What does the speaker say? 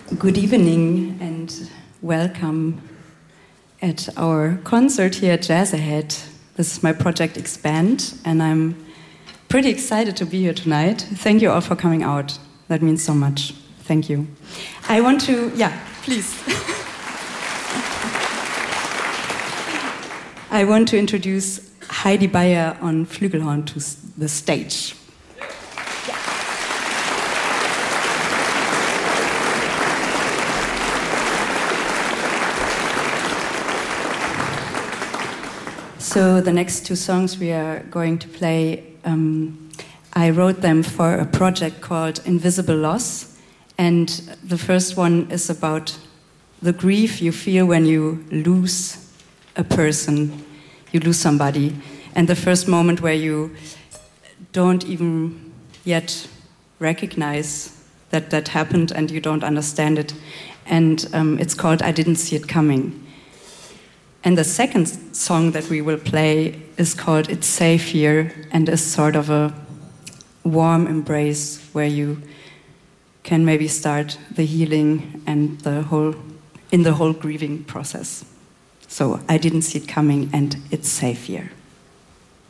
Good evening and welcome at our concert here at Jazz Ahead. This is my project Expand, and I'm pretty excited to be here tonight. Thank you all for coming out. That means so much. Thank you. I want to, please. I want to introduce Heidi Bayer on Flügelhorn to the stage. So the next two songs we are going to play, I wrote them for a project called Invisible Loss, and the first one is about the grief you feel when you lose a person, you lose somebody, and the first moment where you don't even yet recognize that that happened and you don't understand it, and it's called I Didn't See It Coming. And the second song that we will play is called It's Safe Here, and is sort of a warm embrace where you can maybe start the healing and the whole grieving process. So I Didn't See It Coming, and It's Safe Here.